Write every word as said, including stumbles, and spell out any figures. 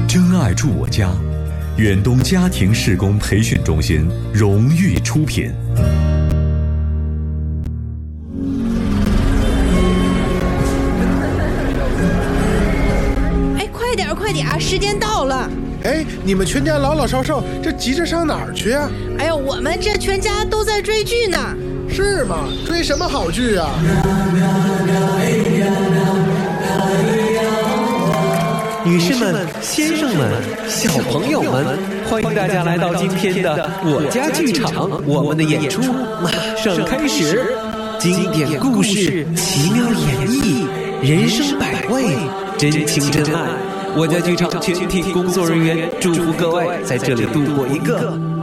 真爱住我家，远东家庭事工培训中心荣誉出品。 哎，快点快点，时间到了！ 哎，你们全家老老少少，这急着上哪儿去啊？ 哎呦，我们这全家都在追剧呢。 是吗？追什么好剧啊？ 女士们、先生们、小朋友们，欢迎大家来到今天的我家剧场，我们的演出马上开始。经典故事，奇妙演绎，人生百味，真情真爱。我家剧场全体工作人员祝福各位在这里度过一个